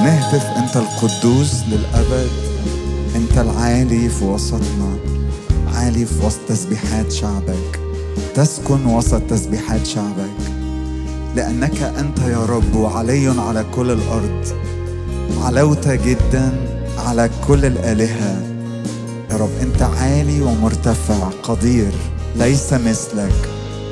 نهتف أنت القدوس للأبد، أنت العالي في وسطنا، عالي في وسط تسبيحات شعبك، تسكن وسط تسبيحات شعبك، لأنك أنت يا رب وعلي على كل الأرض، علوت جدا على كل الآلهة يا رب. أنت عالي ومرتفع قدير، ليس مثلك.